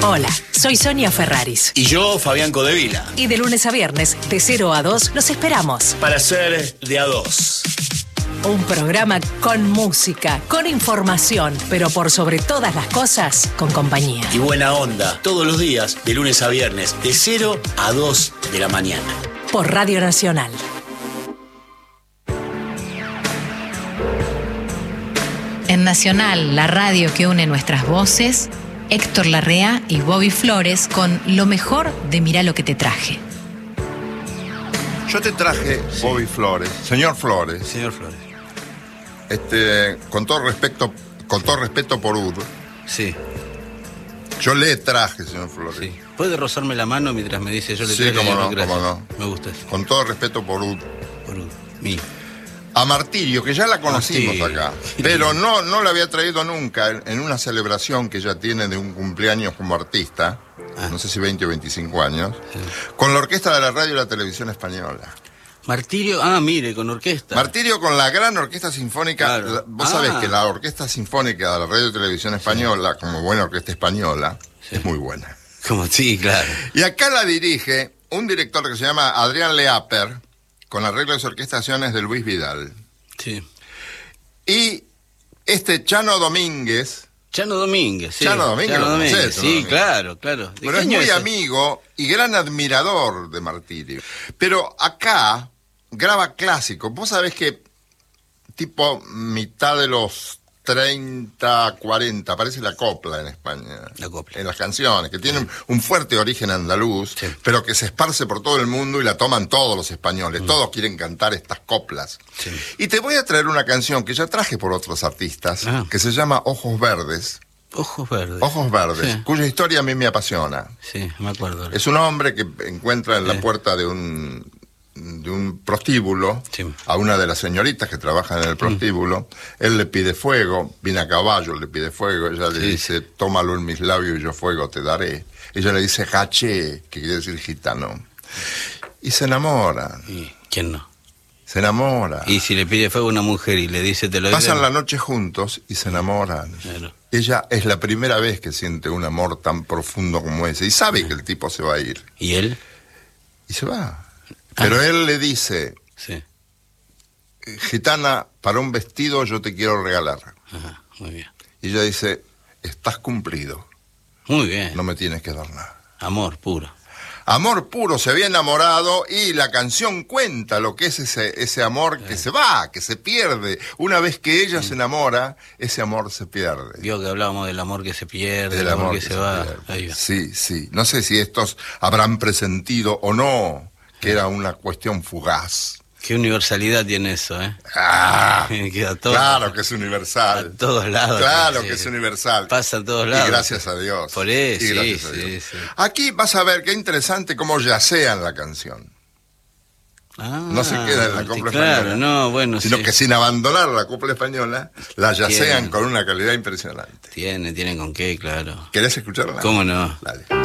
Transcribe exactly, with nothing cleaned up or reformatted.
Hola, soy Sonia Ferraris. Y yo, Fabián Codevila. Y de lunes a viernes, de cero a dos, los esperamos. Para ser de a dos. Un programa con música, con información, pero por sobre todas las cosas, con compañía. Y buena onda, todos los días, de lunes a viernes, de cero a dos de la mañana. Por Radio Nacional. En Nacional, la radio que une nuestras voces, Héctor Larrea y Bobby Flores con lo mejor de Mirá lo que te traje. Yo te traje, sí. Bobby Flores, señor Flores. Señor Flores. Este, con todo respeto, con todo respeto por Ud. Sí. Yo le traje, señor Flores. Sí. ¿Puede rozarme la mano mientras me dice yo le sí, traje? Sí, cómo no, gracias. cómo no. Me gusta eso. Con todo respeto por Ud. Por Ud. Mi. A Martirio, que ya la conocimos Martirio. acá, pero no, no la había traído nunca en una celebración que ella tiene de un cumpleaños como artista, ah. no sé si veinte o veinticinco años, sí. con la orquesta de la radio y la televisión española. Martirio, ah, mire, con orquesta. Martirio con la gran orquesta sinfónica. Claro. La, vos ah. sabés que la orquesta sinfónica de la radio y televisión española, sí. como buena orquesta española, sí. es muy buena. Como sí, claro. Y acá la dirige un director que se llama Adrián Leaper, con arreglos y orquestaciones de Luis Vidal. Sí. Y este Chano Domínguez. Chano Domínguez, sí. Chano Domínguez, Chano Domínguez, Domínguez. sí, Domínguez. claro, claro. Pero es muy amigo y gran admirador de Martirio. Pero acá graba clásico. Vos sabés que tipo mitad de los treinta, cuarenta, aparece la copla en España. La copla. En las canciones, que tienen un fuerte origen andaluz, sí. pero que se esparce por todo el mundo y la toman todos los españoles. Mm. Todos quieren cantar estas coplas. Sí. Y te voy a traer una canción que ya traje por otros artistas, ah. que se llama Ojos Verdes. Ojos Verdes. Ojos Verdes, sí. cuya historia a mí me apasiona. Sí, me acuerdo. Es un hombre que encuentra en sí. la puerta de un... de un prostíbulo, sí. a una de las señoritas que trabajan en el prostíbulo, mm. él le pide fuego, viene a caballo, le pide fuego, ella sí. le dice, tómalo en mis labios y yo fuego te daré. Ella le dice, haché, que quiere decir gitano. Y se enamora. ¿Y quién no? Se enamora. Y si le pide fuego a una mujer y le dice, te lo doy. Pasan la noche juntos y se enamoran. Claro. Ella es la primera vez que siente un amor tan profundo como ese, y sabe sí. que el tipo se va a ir. ¿Y él? Y se va. Pero ah. él le dice, sí. gitana, para un vestido yo te quiero regalar. Ajá, muy bien. Y ella dice, estás cumplido. Muy bien. No me tienes que dar nada. Amor puro. Amor puro, se había enamorado y la canción cuenta lo que es ese, ese amor sí. que se va, que se pierde. Una vez que ella sí. se enamora, ese amor se pierde. Vio que hablábamos del amor que se pierde, del amor, amor que, que se, se va. Ahí va. Sí, sí. No sé si estos habrán presentido o no que era una cuestión fugaz. Qué universalidad tiene eso, ¿eh? Ah, Queda todo, claro que es universal. A todos lados. Claro sí, que es universal. Pasa a todos lados. Y gracias a Dios. Por eso, y gracias sí, a Dios. Sí, sí. Aquí vas a ver qué interesante cómo yacean la canción. Ah, no se queda en la copla claro, española. No, bueno, sino sí. que sin abandonar la copla española, la yacean Tienen, con una calidad impresionante. Tiene, tienen con qué, claro. ¿Querés escucharla? ¿Cómo no? Dale.